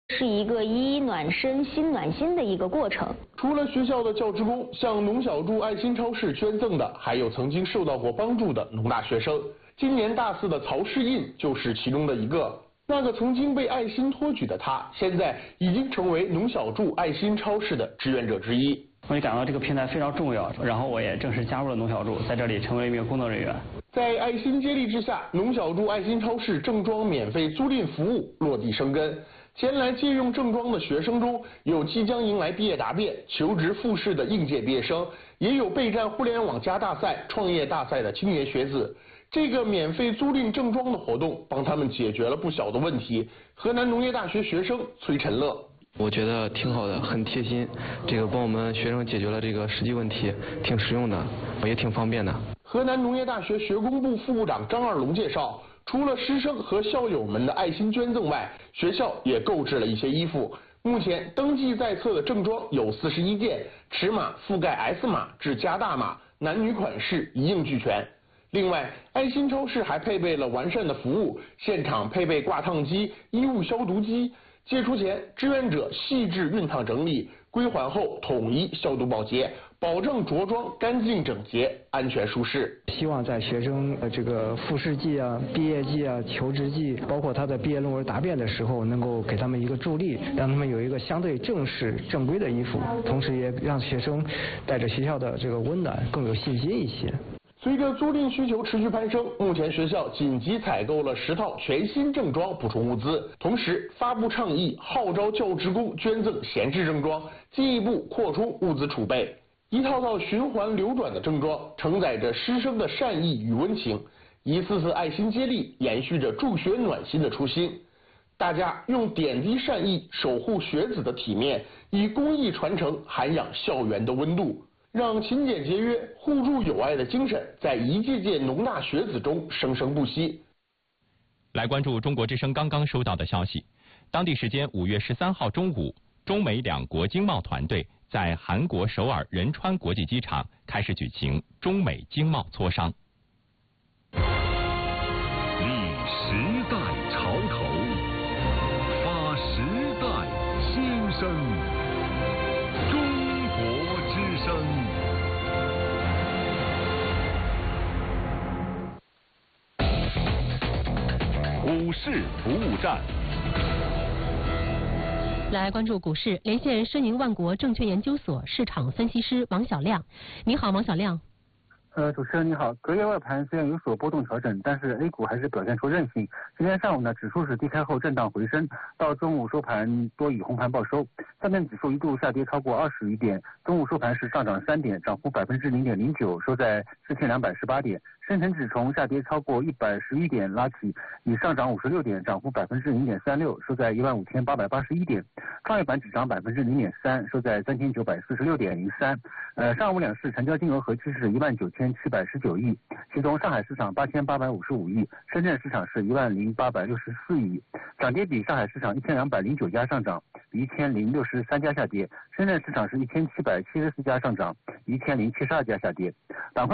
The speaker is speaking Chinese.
是一个衣暖身、心暖心的一个过程。 除了学校的教职工，向农小筑爱心超市捐赠的，还有曾经受到过帮助的农大学生。今年大4的曹世印就是其中的一个。那个曾经被爱心托举的他，现在已经成为农小筑爱心超市的志愿者之一。 我也感到这个平台非常重要，然后我也正式加入了农小筑，在这里成为了一名工作人员。 在爱心接力之下，农小筑爱心超市正装免费租赁服务落地生根。前来借用正装的学生中，有即将迎来毕业答辩、求职复试的应届毕业生，也有备战互联网加大赛、创业大赛的青年学子。这个免费租赁正装的活动，帮他们解决了不小的问题。河南农业大学学生崔晨乐。 我觉得挺好的，很贴心，这个帮我们学生解决了这个实际问题，挺实用的，也挺方便的。 河南农业大学学工部副部长张二龙介绍，除了师生和校友们的爱心捐赠外，学校也购置了一些衣服。目前登记在册的正装有41件，尺码覆盖 S 码至加大码，男女款式一应俱全。另外，爱心超市还配备了完善的服务，现场配备挂烫机、衣物消毒机。借出前，志愿者细致熨烫整理，归还后统一消毒保洁，保证着装干净整洁、安全舒适。 希望在学生这个复试季啊、毕业季啊、求职季，包括他的毕业论文答辩的时候，能够给他们一个助力，让他们有一个相对正式、正规的衣服，同时也让学生带着学校的这个温暖更有信心一些。 随着租赁需求持续攀升，目前学校紧急采购了10套全新正装补充物资，同时发布倡议，号召教职工捐赠闲置正装，进一步扩充物资储备。一套套循环流转的正装，承载着师生的善意与温情，一次次爱心接力，延续着助学暖心的初心。大家用点滴善意守护学子的体面，以公益传承涵养校园的温度。让勤俭节约、互助友爱的精神在一届届农大学子中生生不息。 来关注中国之声刚刚收到的消息，当地时间5月13号中午，中美两国经贸团队在韩国首尔仁川国际机场开始举行中美经贸磋商。 立时代潮头，发时代新声。股市服务站， 来关注股市，连线申宁万国证券研究所市场分析师王小亮。你好，王小亮。 主持人你好，隔夜外盘虽然有所波动调整，但是 A 股还是表现出韧性。今天上午呢，指数是低开后震荡回升，到中午收盘多以红盘报收。上证指数一度下跌超过20余点，中午收盘是上涨3点，涨幅0.09%，收在4218点。深成指从下跌超过111点拉起，以上涨56点，涨幅0.36%，收在15881点。创业板只涨0.3%，收在3946.03。上午两市成交金额合计是19719亿，其中上海市场8855亿，深圳市场是10864亿。涨跌比，上海市场1209家上涨，比1063家下跌；深圳市场是1774家上涨，比1072家下跌。板块